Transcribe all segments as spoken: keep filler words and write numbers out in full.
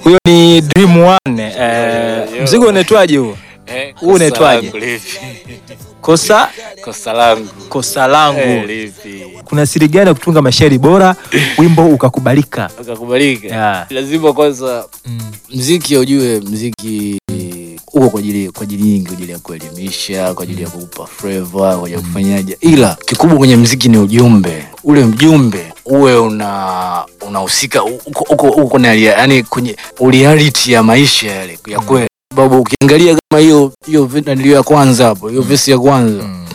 Huyo ni Dream One. Eh, mzigo unaitwaje huo? Eh, huo unaitwaje? Kosa kosa langu. Kosa langu. Eh, lipi? Kuna siri gani kutunga mashairi bora wimbo ukakubalika? Ukakubalika. Yeah. Lazima kwanza mm. muziki ujue muziki uko kwa ajili kwa ajili nyingi, kwa ajili ya kuelimisha, kwa ajili ya kukupa flavor, kwa ajili ya kufanyaje. Ila kikubwa kwenye muziki ni ujumbe. Ule mjumbe uwe una unahusika uko uko uko na yani kwenye reality ya maisha yale ya kweli. Babu ukiangalia kama hiyo hiyo ndio ya kwanza hapo, hiyo verse ya kwanza. Mm.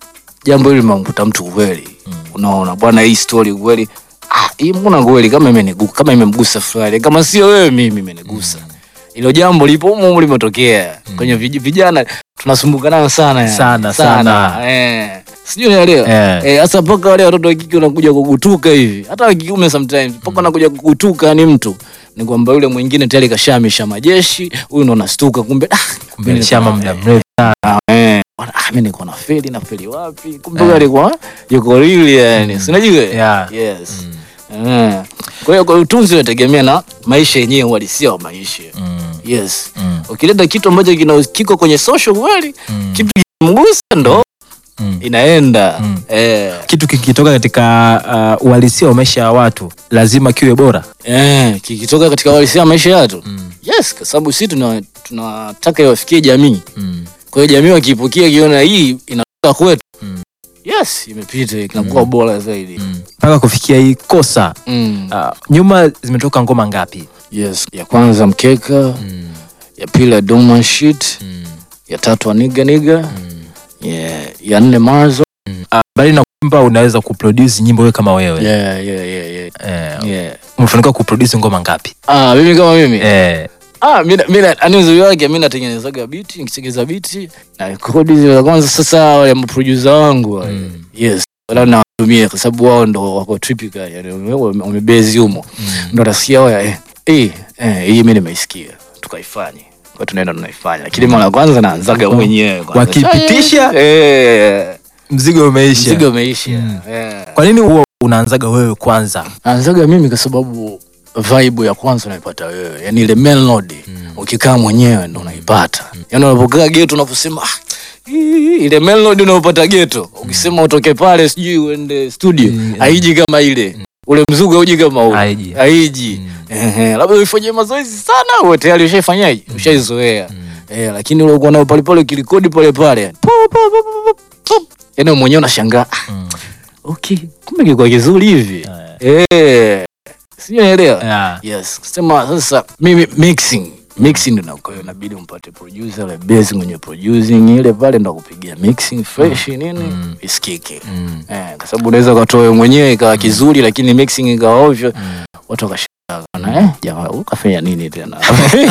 Jambo hili mamkuta mtu kweli. Mm. Unaona bwana, hii story kweli. Ah, hii mbona kweli kama imenigusa, kama imemgusa fulani, kama sio wewe mimi imenigusa. Mm. Hilo jambo lipo huko limetokea. Mm. Kwenye vijana tunasumbukana sana yani. Sana sana. sana. Eh. Sijui unaelewa. Yeah. Eh, hasa paka wale watoto wa kike wanakuja kugutuka hivi. Hata wa kiume sometimes paka wanakuja kugutuka ni mtu. Ni kwamba yule mwingine tayari kashamisha majeshi, huyu ndo anastuka kumbe ah kumbe alishama muda mrefu sana. Eh, ah mimi niko na feli na feli wapi? Kumbe yule alikuwa yuko real yani. Si unajua? Yeah. Yes. Mm. Eh. Kwa hiyo kwa utunzi unategemea na maisha yenyewe uhalisia wa maisha. Mm. Yes. Mm. Ukileta kitu ambacho kina kiko kwenye social kweli, mm. kitu kimgusa ndo Mm. inaenda. Mm. Eh. Kitu kikitoka katika uh, uhalisia wa maisha ya watu lazima kiwe bora. Eh, kikitoka katika uhalisia wa maisha ya watu. Mm. Yes, kwa sababu sisi tuna tunataka iwafikie jamii. Mm. Kwa hiyo jamii wakipokea kiona hii inatoka kwetu. Mm. Yes, imepita inakuwa mm. bora zaidi. Mpaka mm. kufikia hii kosa. Mm. Uh, nyuma zimetoka ngoma ngapi? Yes, ya kwanza Mkeka, mm. ya pili Doma Shit, mm. ya tatu Niga Niga. Mm. Yeah, ya nne Marzo. Mm. Uh, bali na kwamba unaweza kuproduce nyimbo wewe kama wewe. Yeah, yeah, yeah, yeah. Eh, yeah. Umefanikiwa kuproduce ngoma ngapi? Ah, mimi kama mimi. Eh. Ah, mimi mimi ani uzuri wake mimi natengenezaga beat, nikitengeneza beat na record hizo kwanza sasa ya producer wangu. Mm. Yes. Wala nawatumia kwa sababu wao ndo wako typical yani wamebase humo. Mm. Ndo nasikia wao eh eh eh hii mimi nimeisikia tukaifanya. Kwa tunaenda tunaifanya. Lakini mara kwanza naanzaga mwenyewe kwanza. Wakipitisha eh mzigo umeisha. Mzigo umeisha. Mm. Yeah. Kwa nini huo unaanzaga wewe kwanza? Naanzaga mimi kwa sababu vibe ya kwanza unaipata wewe. Yaani ile melody mm. ukikaa mwenyewe ndo unaipata. Mm. Yaani unapokaa ghetto unaposema ah ile melody unayopata ghetto ukisema utoke pale sijui uende studio mm. haiji kama ile. Mm. Ule mzuga hauji kama ule. Haiji. Haiji. Mm. Eh, labda ufanye mazoezi sana wewe tayari ushafanyaje? Mm. Ushaizoea. Mm. Eh, lakini ule uko nayo pale pale kilikodi pale pale. Yaani mwenyewe unashangaa. Mm. Okay, kumbe kilikuwa kizuri hivi. Yeah. Eh. Sio unaelewa? Yeah. Yes. Kusema sasa mimi mixing, mixing ndo kwa hiyo inabidi umpate producer ile base mwenye producing ile pale ndo kupigia mixing fresh nini mm. isikike. Mm. Eh, kwa sababu unaweza kutoa mwenyewe ikawa kizuri lakini mixing ikawa ovyo. Mm. Watu wakashangaa na eh jamaa ukafanya nini tena?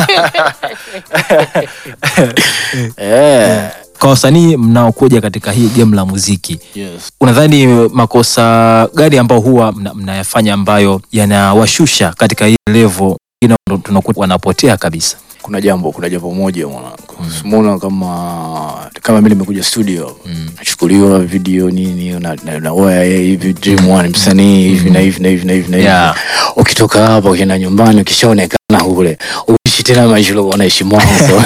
Eh. Kwa wasanii mnaokuja katika hii game la muziki. Yes. Unadhani makosa gani ambao huwa mnayafanya ambayo yanawashusha katika hii level ina tunakuta wanapotea kabisa? Kuna jambo, kuna jambo moja mwanangu. Mm. Simuona kama kama mimi nimekuja studio, mm. nachukuliwa video nini na na, na waya hivi Dream One msanii hivi na hivi na hivi na hivi na hivi. Yeah. Ukitoka hapa ukienda nyumbani ukishaonekana kule uishi tena maisha yako unaishi mwanzo.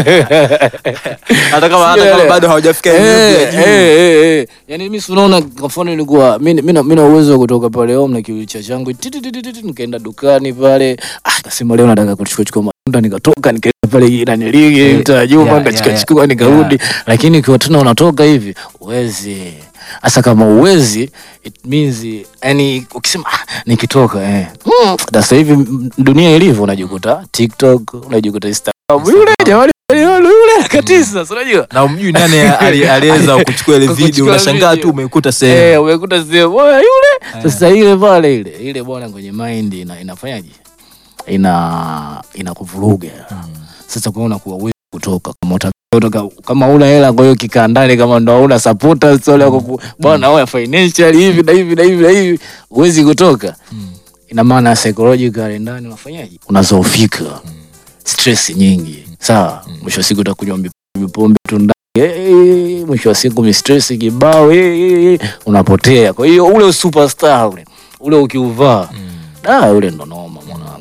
Hata kama hata kama bado hawajafika hiyo. Eh eh eh. Yaani mimi unaona kwa mfano nilikuwa mimi mimi na uwezo kutoka pale home na kiulicha changu nikaenda dukani pale. Ah, nasema leo nataka kuchukua chukua matunda nikatoka nikaenda pale ina niligi mtajuma nikachukua chukua nikarudi. Lakini kwa tuna unatoka hivi uwezi. Hasa kama uwezi it means yani ukisema ah, nikitoka eh mm, sasa hivi dunia ilivyo unajikuta TikTok unajikuta Instagram yule jamani yule katisa unajua na umjui nani aliweza kuchukua ile video unashangaa tu umekuta sehemu eh umekuta sehemu bwana yule sasa ile pale ile ile bwana kwenye mind ina inafanyaje ina inakuvuruga. Hmm. Sasa kwa unakuwa wewe kutoka kama utatoka kama una hela kwa hiyo kikaa ndani kama ndo una supporters wale wako bwana wewe financial hivi na hivi na hivi na hivi huwezi kutoka. Hmm. Ina maana psychological ndani unafanyaje unazoofika. Hmm. Stress nyingi. Hmm. Sawa. Hmm. Mwisho wa siku utakunywa pombe tu ndani. Eh, mwisho wa siku mi stress kibao eh unapotea. Kwa hiyo ule superstar ule ule ukiuvaa. Hmm. Ah ule ndo noma mwanangu.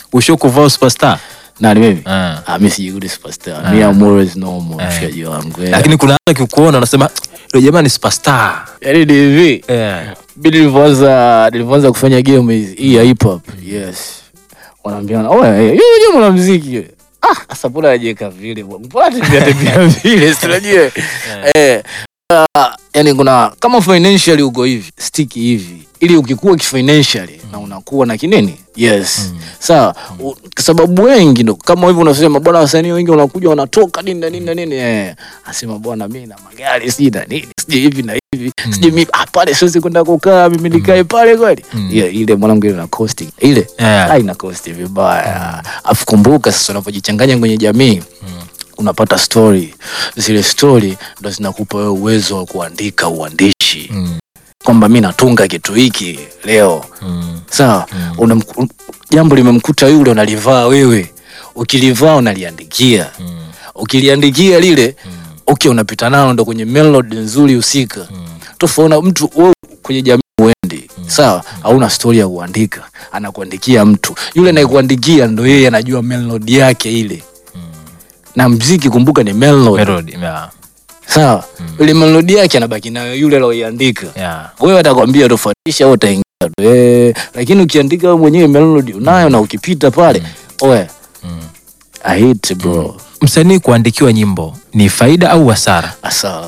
Ushokuvaa superstar? Na ni mimi? Ah. Ah, mimi sijui superstar. Mimi am always normal mshikaji wangu. Lakini kuna hata ukikuona unasema yule jamaa ni superstar. Yaani ni hivi. Eh. Bidi nilipoanza nilipoanza kufanya game hii ya hip hop. Yes. Wanaambiana, "Oh, yeye yeye mwanamuziki." Ah, sasa mbona hajeka vile? Mbona tembea vile? Sijui. Eh. Yaani kuna kama financially uko hivi, stick hivi. Ili ukikua kifinancially na unakuwa na kinini? Yes. Mm. Sawa, kwa sababu wengi ndo kama hivyo unasema bwana wasanii wengi wanakuja wanatoka nini na nini na nini eh. Asema bwana mimi na magari si na nini, sije hivi na hivi. Mm. Sije mimi ah pale siwezi kwenda kukaa mimi nikae pale kweli. Mm. Yeah, ile mwanangu ile na cost. Ile yeah. Haina cost vibaya. Afu kumbuka sasa unapojichanganya kwenye jamii. Mm. Unapata story. Zile story ndo zinakupa wewe uwezo wa kuandika uandishi. Mm. Kwamba mimi natunga kitu hiki leo. Mm. Sawa, mm. Jambo limemkuta yule unalivaa wewe. Ukilivaa unaliandikia. Mm. Ukiliandikia lile, mm. okay unapita nalo ndo kwenye melody nzuri usika. Mm. Tofaona mtu wewe kwenye jamii uendi. Mm. Sawa, hauna story ya kuandika. Anakuandikia mtu. Yule anayekuandikia ndo yeye anajua melody yake ile. Mm. Na muziki kumbuka ni melody. Melody, yeah. Sawa, mm. ile melody yake anabaki nayo yule aliyoiandika. Yeah. Wewe atakwambia tofautisha au utaingia tu. Eh, lakini ukiandika wewe mwenyewe melody unayo mm. na ukipita pale, mm. oe. Mm. I hate bro. Mm. Msanii kuandikiwa nyimbo ni faida au hasara? Hasara.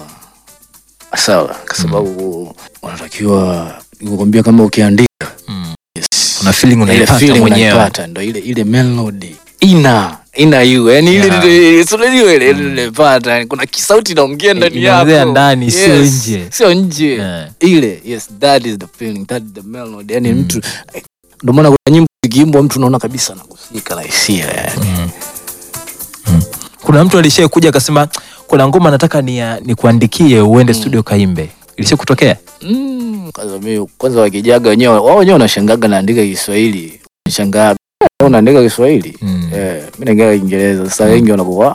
Hasara kwa sababu mm. unatakiwa nikukwambia kama ukiandika, mm. yes. Una feeling unaipata mwenyewe. Ndio ile ile melody. Ina ina you yani ile sio ile ile pata kuna kisauti naongea ndani yako inaongea ndani sio nje sio nje ile yes that is the feeling that is the melody yani mtu ndio maana kuna nyimbo zikiimbwa mtu unaona kabisa anakusika la hisia yani. Kuna mtu alishaye kuja akasema kuna ngoma nataka ni nikuandikie uende studio kaimbe, ilisha kutokea? Mm, kwanza mimi kwanza wakijaga wenyewe wao wenyewe wanashangaga naandika Kiswahili, nashangaa unaandika Kiswahili. Mm. Eh, mimi naandika Kiingereza. Sasa wengi wanakuwa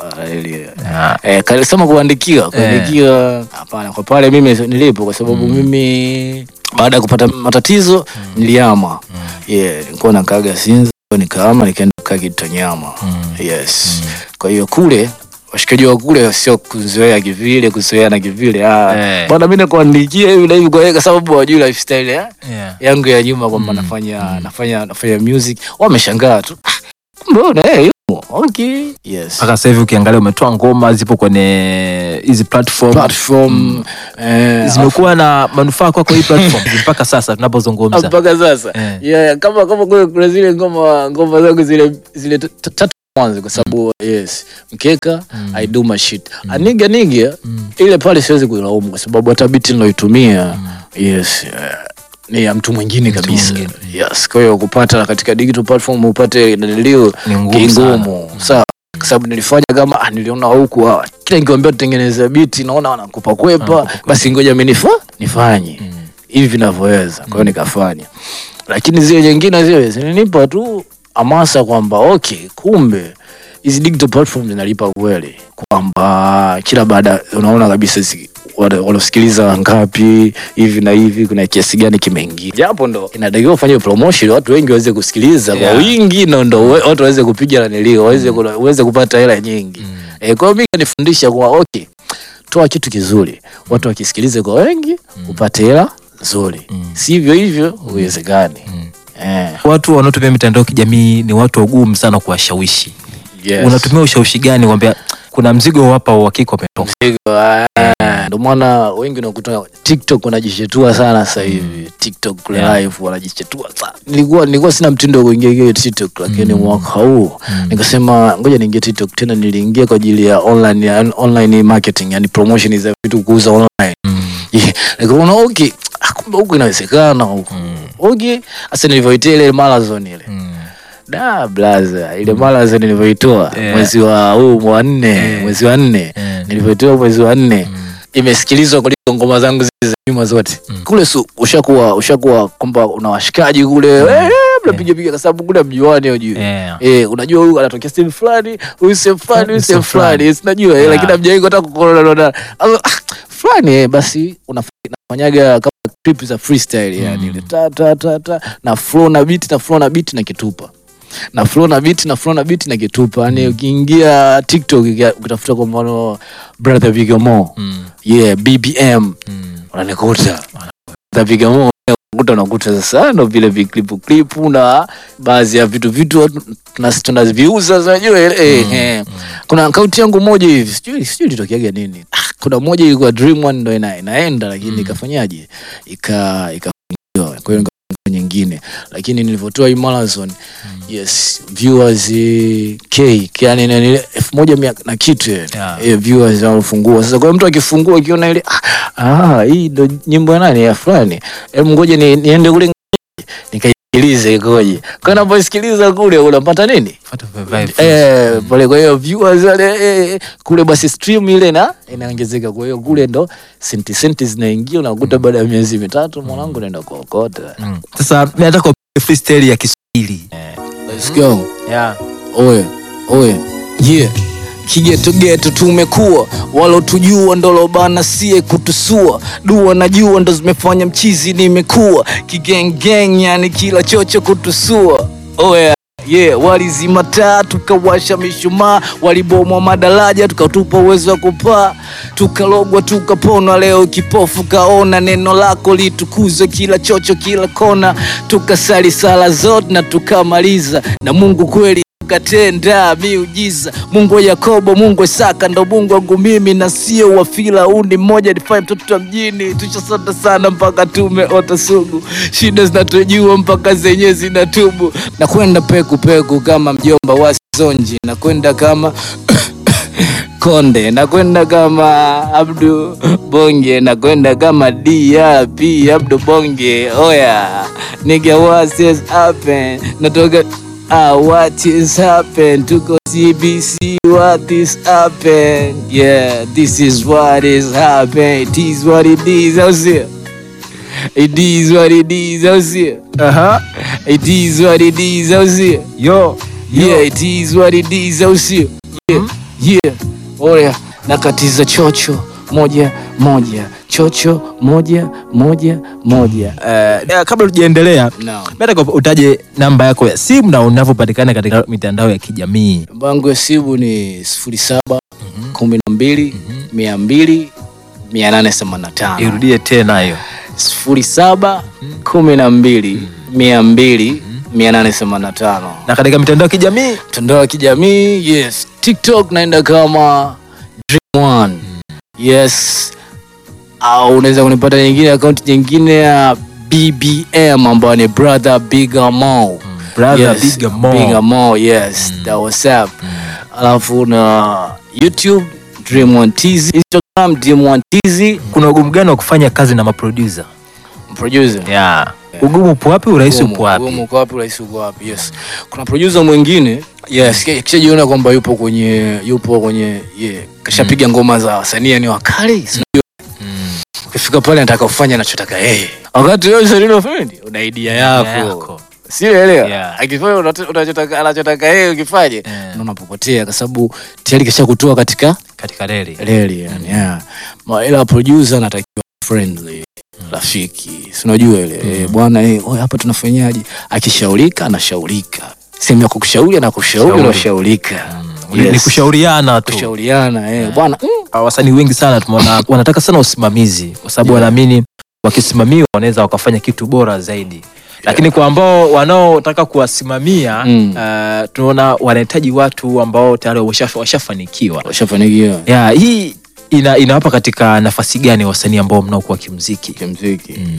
ile eh kalisema kuandikia, kuandikia hapana kwa pale mimi nilipo kwa sababu mm. mimi baada ya kupata matatizo mm. niliama. Mm. Yeah, nilikuwa nakaga Sinza, nikaama nikaenda kukaa Kitonyama. Mm. Yes. Mm. Kwa hiyo kule washikaji wa kule sio kuzoea kivile, kuzoea na kivile. Ah, hey. Bwana mimi nakuandikia hivi na hivi kwa sababu wajui lifestyle ya yeah. yangu ya nyuma kwamba mm. nafanya mm. nafanya nafanya music. Wameshangaa tu. Mbona eh okay. Yes. Aka sasa hivi ukiangalia umetoa ngoma zipo kwenye hizi platform. Platform mm. eh zimekuwa na manufaa kwako hii platform mpaka sasa tunapozungumza. Mpaka sasa. Yeah, yeah kama kama kuna zile ngoma ngoma zangu zile zile tatu kwanza kwa sababu mm. yes mkeka mm. I do my shit. Mm. Aniga niga mm. ile pale siwezi kuilaumu kwa sababu hata beat niloitumia mm. yes uh, ni ya mtu mwingine kabisa. Mwingine. Yes, kwa hiyo kupata katika digital platform upate dalilio ni ngumu. Sawa, kwa sababu nilifanya kama ah, niliona huku ah, kila nikiwaambia tutengeneze beat naona wanakupa kwepa, basi ngoja mimi nifa nifanye mm. hivi vinavyoweza. Kwa hiyo nikafanya. Lakini zile nyingine zile zinanipa tu hamasa kwamba okay, kumbe hizi digital platforms zinalipa kweli, kwamba kila baada unaona kabisa wanasikiliza ngapi hivi na hivi, kuna kiasi gani kimeingia. Japo ndo inatakiwa ufanye promotion watu wengi waweze kusikiliza yeah. kwa wingi na ndo watu waweze kupiga na nilio waweze mm. waweze kupata hela nyingi. Mm. E, kwa hiyo mimi nifundisha kwa okay, toa kitu kizuri watu wakisikilize kwa wengi mm. upate hela nzuri. Mm. Sivyo hivyo uwezekani. Mm. Eh. Watu wanaotumia mitandao ya kijamii ni watu wagumu sana kuwashawishi. Yes. Unatumia ushawishi gani kwambia kuna mzigo hapa wa uhakika umetoka? Mzigo ndio maana wengi unakuta TikTok wanajishetua sana sasa hivi. Mm. TikTok kule yeah. live wanajishetua sana. Nilikuwa nilikuwa sina mtindo wa kuingia hiyo TikTok lakini mm. mwaka huu mm. nikasema ngoja niingie TikTok tena. Niliingia kwa ajili ya online ya online marketing, yani promotion za vitu kuuza online. Mm. Yeah. Nikaona okay, kumbe huko inawezekana huko. Mm. Okay, sasa nilivyoitia ile marathon ile. Mm. Da blaza ile marathon nilivyoitoa yeah. mwezi wa huu wa nne yeah. mwezi wa nne yeah. nilivyoitoa mwezi wa nne mm. imesikilizwa kuliko ngoma zangu zile za nyuma zote. Mm. Kule su, ushakuwa ushakuwa kwamba una washikaji kule mm. eh mnapiga piga kwa sababu kule mjuani unajua. Yeah. Eh unajua huyu anatokea sehemu fulani, huyu sehemu fulani, huyu sehemu fulani, unajua yeah. lakini hamjawahi hata kukorona fulani eh basi unafanyaga kama clip za freestyle yani ile mm. ta ta ta ta na flow na beat na flow na beat na kitupa. na flow na beat na flow na beat na kitupa. Yani ukiingia TikTok ukitafuta kwa mfano Brother Vigamo mm. yeah B B M mm. unanikuta Brother Vigamo unakuta unakuta sasa ndo vile viclip clip na baadhi ya vitu vitu tunaziviuza unajua eh eh kuna account yangu moja hivi sijui sijui litokeaga nini ah, kuna moja ilikuwa Dream One ndo ina, inaenda lakini ikafanyaje ika ikafanywa kwa hiyo nyingine lakini nilivotoa hii marathon mm. yes viewers eh, K yani ni elfu moja na kitu yeah. eh viewers wanafungua sasa kwa mtu akifungua akiona ile ah hii ndo nyimbo ya nani ya fulani hebu ngoje ni, niende kule nikaisikilize ikoje kwa unaposikiliza kule unapata nini eh pale kwa hiyo viewers wale eh, kule basi stream ile na inaongezeka kwa hiyo kule ndo senti senti zinaingia unakuta baada ya miezi mitatu mwanangu naenda kuokota mm. Sasa mimi nataka freestyle ya Kiswahili eh. Let's go yeah oye oye yeah kigeto geto tumekuwa walo tujua ndolo bana sie kutusua dua na jua ndo zimefanya mchizi nimekuwa kigeng gang yani kila chocho kutusua oh yeah yeah walizima taa tukawasha mishumaa walibomwa madaraja tukatupa uwezo wa kupaa tukalogwa tukapona leo kipofu kaona neno lako litukuzwe kila chocho kila kona tukasali sala zote na tukamaliza na Mungu kweli katenda miujiza Mungu wa Yakobo Mungu wa Isaka ndo Mungu wangu mimi na sio wa Firauni mmoja define mtoto wa mjini tuchasota sana mpaka tumeota sugu shida zinatujua mpaka zenyewe zinatubu na kwenda peku peku kama mjomba wa Zonji na kwenda kama Konde na kwenda kama Abdu Bonge na kwenda kama D R P Abdu Bonge oya nigga what is happen natoka Ah, what is happened to go C B C? What is happened? Yeah, this is what is happened. It is what it is. How's it? It is what it is. How's it? Uh huh. It is what it is. How's it? Yo, yo. Yeah, it is what it is. How's it? Yeah, mm-hmm. yeah. Oh yeah. Nakatiza chocho moja moja chocho moja moja moja. Uh, kabla tujaendelea no. Nataka utaje namba yako ya simu na unavyopatikana katika mitandao ya kijamii. Namba yangu ya simu ni sifuri saba kumi na mbili mia mbili mia nane themanini na tano. Irudie tena hiyo. sifuri saba kumi na mbili mia mbili mia nane themanini na tano. Na katika mitandao ya kijamii, mitandao ya kijamii yes, TikTok naenda kama Dream One. Yes. Au unaweza kunipata nyingine account nyingine ya B B M ambayo ni Brother Vigamo. Mm, Brother yes, Vigamo. Vigamo, yes. Mm. That was up. Mm. Alafu na YouTube Dream One T Z, Instagram Dream One T Z. Kuna ugumu gani wa kufanya kazi na maproducer? Producer. Yeah. Yeah. Ugumu upo wapi, urahisi upo wapi? Ugumu upo wapi, urahisi upo wapi? Yes. Kuna producer mwingine, yes, kishajiona kwamba yupo kwenye yupo kwenye yeah, kashapiga mm. ngoma za wasanii ni wakali. Ukifika pale nataka ufanye anachotaka yeye. Wakati wewe sasa friend una idea yako. Sio elewa. Yeah. Akifanya unachotaka anachotaka yeye ukifanye yeah. unapopotea kwa sababu tayari kishakutoa katika katika reli. Reli yani. Yeah. Ma ila producer anatakiwa friendly, mm. rafiki. Si unajua ile mm. eh, bwana eh oh, hapa tunafanyaje? Akishaurika anashaurika. Sema ya kukushauri na kushauri unashaurika. Mm. Yes. Ni kushauriana tu. Kushauriana eh yeah. bwana. Mm. Wasanii wengi sana tumeona wanataka sana usimamizi kwa sababu yeah. wanaamini wakisimamiwa wanaweza wakafanya kitu bora zaidi. Yeah. Lakini kwa ambao wanaotaka kuwasimamia mm. uh, tunaona wanahitaji watu ambao tayari washafanikiwa. Washafanikiwa. Yeah, hii ina inawapa katika nafasi gani wasanii ambao mnaokuwa kimuziki? Kimuziki. Mm.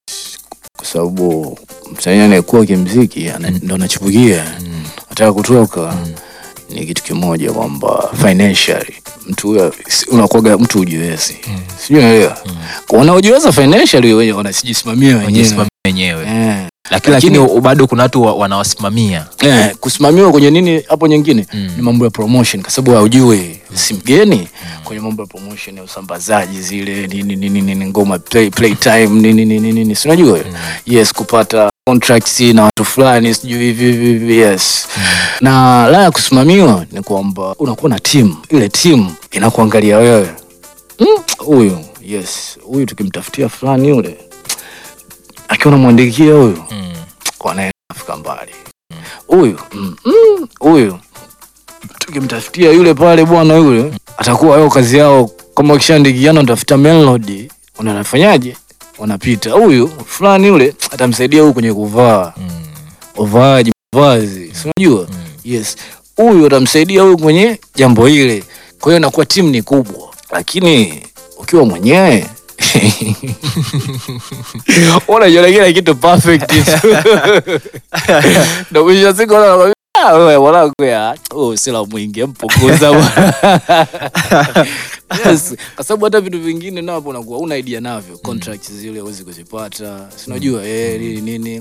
Kwa sababu msanii anayekuwa kimuziki mm. ndo anachipukia. Mm. Anataka kutoka. Mm. Ni kitu kimoja kwamba financially mtu huyo unakuwa mtu ujiwezi. Mm. Sio unaelewa? Mm. Kwa unaojiweza financially wewe wanajisimamia wenyewe. wenyewe. Yeah. Lakini, lakini bado kuna watu wanawasimamia. Eh, yeah, kusimamiwa kwenye nini hapo nyingine mm. ni mambo ya promotion kwa sababu haujui si mgeni mm. kwenye mambo ya promotion ya usambazaji zile nini nini nini ngoma play play time nini nini nini si unajua? Mm. Yes, kupata contracts na watu fulani sijui hivi hivi yes. Mm. Na la ya kusimamiwa ni kwamba unakuwa na team, ile team inakuangalia wewe. Huyu mm, yes, huyu tukimtafutia fulani yule akiona mwandikia huyu mm. kwa naye afika mbali. Mm. huyu huyu mm, tukimtafutia yule pale bwana yule atakuwa yao kazi yao kama ukishandikiana utafuta melody unafanyaje wanapita huyu fulani yule atamsaidia huyu kwenye kuvaa mm. uvaaji vazi si unajua mm. yes huyu atamsaidia huyu kwenye jambo hile kwa hiyo inakuwa timu ni kubwa lakini ukiwa mwenyewe unajua kila kitu perfect ndio mwisho siku wala wewe wala kwa oh sila mwingi mpunguza bwana yes kwa sababu hata vitu vingine nao hapo unakuwa una idea navyo contracts zile huwezi kuzipata si unajua eh nini nini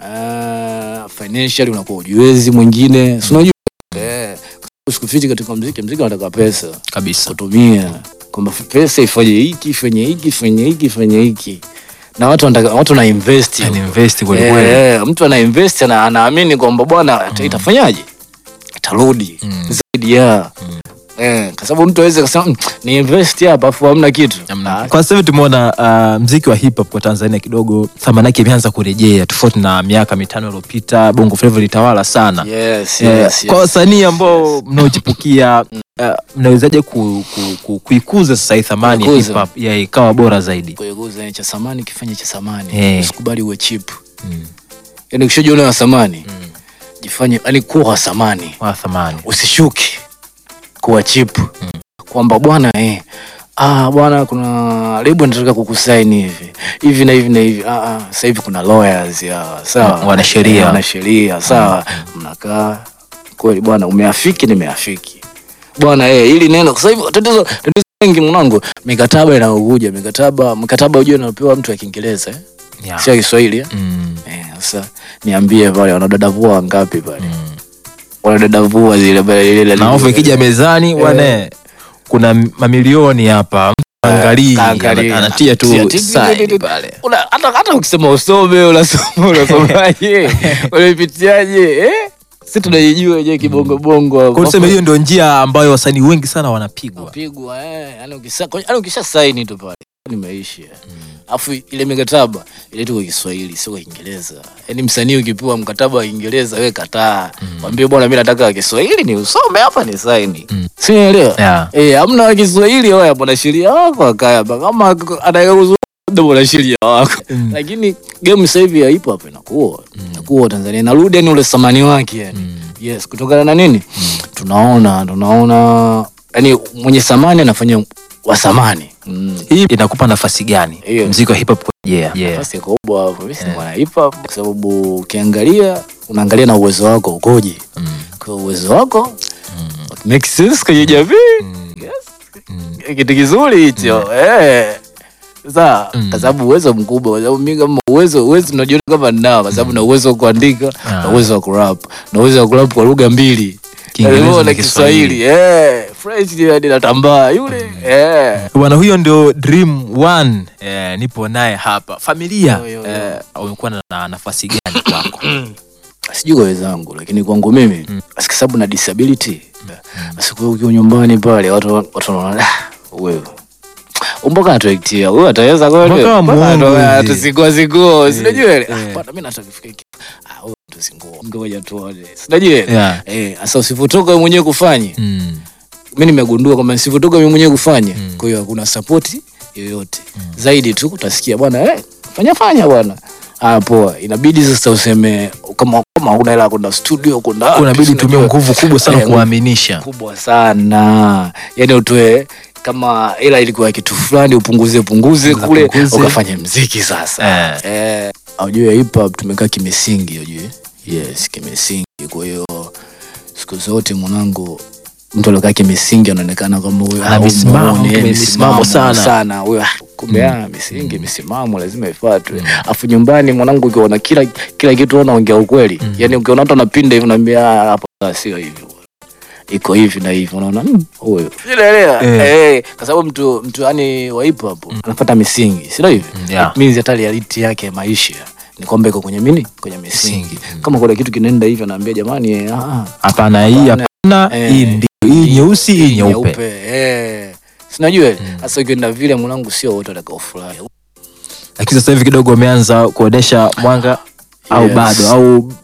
ah financially unakuwa ujiwezi mwingine si unajua eh usikufiti katika muziki muziki unataka pesa kabisa kutumia kwamba pesa ifanye hiki ifanye hiki ifanye hiki ifanye hiki na watu wanataka watu na invest yani invest kwa kweli eh mtu ana invest na anaamini kwamba bwana mm. itafanyaje itarudi mm. zaidi ya mm. eh kwa sababu mtu aweze kusema ni invest hapa afu hamna kitu ah. Kwa sasa tumeona uh, muziki wa hip hop kwa Tanzania kidogo thamani yake imeanza kurejea tofauti na miaka mitano iliyopita bongo flava ilitawala sana yes, eh, yes, kwa wasanii yes, ambao yes. mnaochipukia Uh, mnawezaje ku, ku, ku, kuikuza sasa hii thamani ya hip hop ya ikawa bora zaidi kuikuza ni cha thamani kifanye cha thamani hey. Usikubali uwe cheap mm. yani ukishajiona wa thamani mm. jifanye yani kuwa wa thamani wa thamani usishuke kuwa cheap mm. kwamba bwana eh ah bwana kuna label nataka kukusign hivi hivi na hivi na hivi ah ah sasa hivi kuna lawyers ya sawa mm. wana sheria wana sheria sawa mnakaa kweli bwana umeafiki nimeafiki bwana eh ili neno sasa hivi tatizo tatizo wengi mwanangu mikataba inaokuja mikataba mkataba unajua unapewa mtu wa Kiingereza eh yeah. sio Kiswahili eh mm. eh sasa niambie pale wanadadavua ngapi pale mm. wanadadavua zile pale ile na ofa ikija mezani bwana eh. kuna mamilioni hapa angalia anatia tu sign pale hata hata ukisema usome unasoma unasomaje unapitiaje eh sisi tunajijua je kibongo bongo kwa kusema hiyo ndio njia ambayo wasanii wengi sana wanapigwa wanapigwa eh yani ukisha yani ukisha sign tu pale nimeisha afu mm. ile mikataba ile tu kwa Kiswahili sio kwa Kiingereza yani msanii ukipewa mkataba wa Kiingereza wewe kataa mwambie mm. bwana mimi nataka Kiswahili ni usome hapa ni sign mm. si unaelewa yeah. eh hamna Kiswahili wewe hapo na sheria wako akaya hapa kama anayeuza ndio na sheria wako mm. lakini game sasa hivi ya hip hop inakuwa mm. inakuwa Tanzania narudi yani ule samani wake yani mm. yes kutokana na nini mm. tunaona tunaona yani mwenye samani anafanya wa samani mm. hii inakupa nafasi gani yeah. muziki wa hip hop yeah yeah nafasi kubwa hapo mimi ni mwana hip hop kwa sababu ukiangalia unaangalia na uwezo wako ukoje mm. kwa uwezo wako mm. make sense kwa jamii mm. yes mm. kitu kizuri hicho mm. eh Sasa mm. kwa sababu uwezo mkubwa, kwa sababu mimi kama uwezo uwezo unajiona kama ninao, kwa sababu na uwezo wa kuandika, na uwezo wa kurap, na uwezo wa kurap kwa lugha mbili, Kiingereza na Kiswahili. Eh, French ndio natambaa yule. Eh. Bwana huyo ndio Dream One. Eh, nipo naye hapa. Familia eh umekuwa na nafasi gani kwako? Sijui kwa wenzangu, lakini kwangu mimi mm. kwa sababu na disability. Asiku ukiwa nyumbani pale watu watu wanaona wewe umboka atwektia wewe ataweza kweli atasingua singua sinajua ile bwana mimi nataka kufika hiki ah wewe tusingua ngoja tuone sinajua eh sasa usivotoka wewe mwenyewe kufanya mm. mimi nimegundua kwamba usivotoka mimi mwenyewe kufanya mm. kwa hiyo hakuna support yoyote mm. zaidi tu utasikia bwana eh fanya fanya bwana ah poa inabidi sasa useme kama kama huna hela kwenda studio kwenda unabidi utumie nguvu kubwa sana kuaminisha kubwa sana yani utoe kama ila ilikuwa kitu fulani upunguze punguze kule ukafanya muziki sasa eh eh unajua hip hop tumekaa kimisingi unajua yes kimisingi kwa hiyo siku zote mwanangu mtu alokaa kimisingi anaonekana kama huyo anasimama misimamo sana sana huyo kumbe ah misingi misimamo lazima ifuatwe afu nyumbani mwanangu ukiona kila kila kitu unaongea ukweli yani ukiona mtu anapinda hivi naambia hapa sio hivyo iko hivi na hivi unaona huyo unaelewa eh kwa sababu mtu mtu yani wa hip hop anafuata misingi sio hivi it means hata reality yake ya maisha ni kwamba iko kwenye mini kwenye misingi kama kuna kitu kinaenda hivi anaambia jamani ah hapana hii hapana hii ndio hii nyeusi hii nyeupe eh sinajua sasa ukienda vile mwanangu sio wote watakaofurahi lakini sasa hivi kidogo umeanza kuonesha mwanga au bado au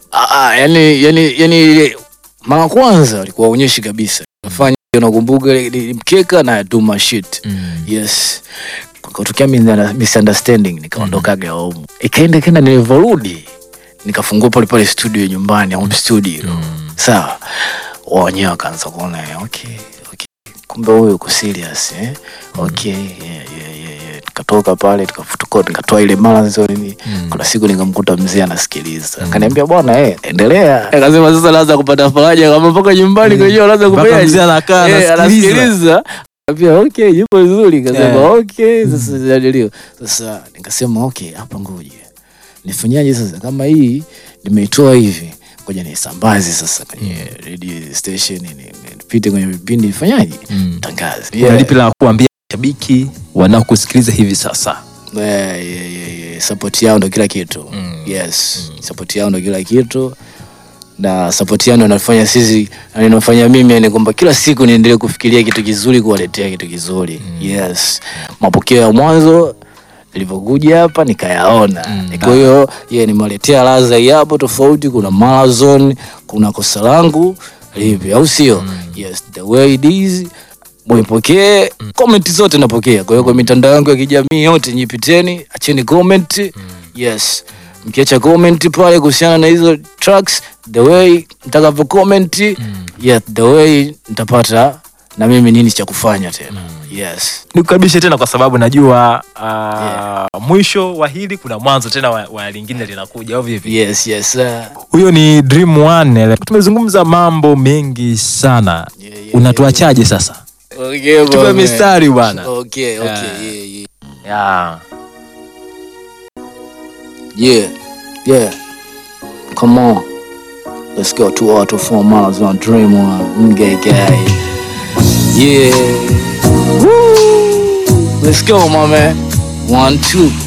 Ah, ah, yani yani yani mara kwanza alikuwa onyeshi kabisa. Nafanya unakumbuka ile mkeka na do my shit. Mm. Yes. Kutokea misunderstanding nikaondokaga home. Ikaenda kenda nilivorudi nikafungua pale pale studio nyumbani, home studio. Mm. Sawa. Wenyewe wakaanza kuona okay, okay. Kumbe huyu uko serious eh. Okay, yeah, yeah, yeah, yeah. Nikatoka pale tukafutuka nikatoa ile marathon nini. Mm. Kuna siku nikamkuta mzee anasikiliza. Akaniambia bwana eh endelea. Akasema sasa lazima kupata faraja kama mpaka nyumbani mm. Kwenye lazima kupea. Mzee anakaa eh, anasikiliza. Akaniambia okay, yupo vizuri. Akasema yeah. Okay, sasa ndio. Sasa nikasema okay, hapa ngoja. Nifanyaje sasa kama hii nimeitoa hivi? Ngoja nisambaze sasa kwenye mm. radio station nipite kwenye vipindi nifanyaje? Mm. Tangaza. Yeah. Unalipi la kuambia shabiki wanaokusikiliza hivi sasa? Yeah, yeah, yeah, yeah. Support yao ndio kila kitu. Mm. Yes. Mm. Support yao ndio kila kitu. Na support yao ndio inafanya sisi, inafanya mimi yani kwamba kila siku niendelee kufikiria kitu kizuri, kuwaletea kitu kizuri. Mm. Yes. Mapokeo ya mwanzo nilipokuja hapa nikayaona. Mm. Kwa hiyo yeye nimeletea ladha hapo tofauti, kuna marathon, kuna kosa langu hivi au sio? Mm. Yes, the way it is. Mwipokee, mm. Comment zote napokea. Kwa hiyo kwa mitandao yangu ya kijamii yote nyipiteni, acheni comment. Mm. Yes. Mkiacha comment pale kuhusiana na hizo tracks, the way mtakavyo comment, mm. Yeah, the way nitapata na mimi nini cha kufanya tena. Mm. Yes. Nikukaribishe tena kwa sababu najua uh, yeah. Mwisho wa hili kuna mwanzo tena wa, wa lingine linakuja au vipi? Yes, yes. Uh, Huyo ni Dream One. Tumezungumza mambo mengi sana. Yeah, yeah, unatuachaje yeah, yeah. Sasa? Okay, tupe mistari bwana. Okay, okay. Yeah. Yeah, yeah. Yeah. Yeah. Yeah. Come on. Let's go to auto four miles on Dream One. Gay guy. Yeah. Woo! Let's go, my man. One, two.